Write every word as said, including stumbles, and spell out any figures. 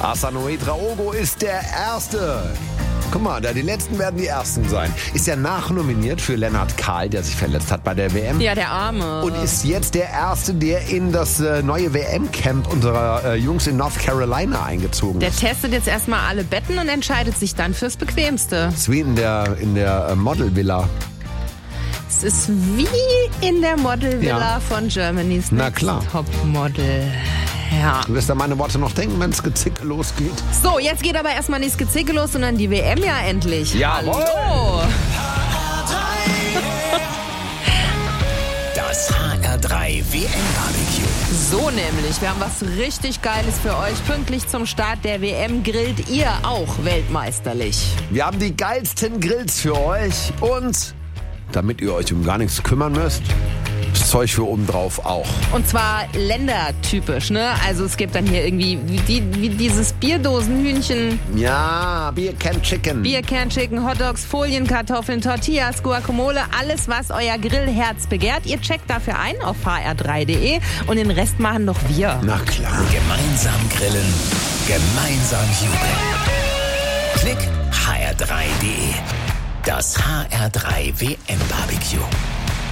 Asanoe Traogo ist der Erste. Guck mal, da die Letzten werden die Ersten sein. Ist ja nachnominiert für Lennart Kahl, der sich verletzt hat bei der W M. Ja, der Arme. Und ist jetzt der Erste, der in das äh, neue W M-Camp unserer äh, Jungs in North Carolina eingezogen Der ist. testet jetzt erstmal alle Betten und entscheidet sich dann fürs Bequemste. Das ist wie in der, in der äh, Model-Villa. Es ist wie in der Modelvilla Ja. von Germany's Na Next klar. Topmodel. Ja. Du wirst an meine Worte noch denken, wenn es Gezicke losgeht. So, jetzt geht aber erstmal nicht das Gezicke los, sondern die W M ja endlich. Jawohl. Hallo. Das H R drei W M-Barbecue. So nämlich, wir haben was richtig Geiles für euch. Pünktlich zum Start der W M grillt ihr auch weltmeisterlich. Wir haben die geilsten Grills für euch und, damit ihr euch um gar nichts kümmern müsst, das Zeug für oben drauf auch. Und zwar ländertypisch, ne? Also es gibt dann hier irgendwie wie, die, wie dieses Bierdosenhühnchen, Ja, Beer Can Chicken. Beer Can Chicken, Hotdogs, Folienkartoffeln, Tortillas, Guacamole, alles was euer Grillherz begehrt. Ihr checkt dafür ein auf h r drei punkt d e und den Rest machen doch wir. Na klar. Gemeinsam grillen, gemeinsam jubeln. Klick h r drei punkt d e. Das H R drei W M-Barbecue.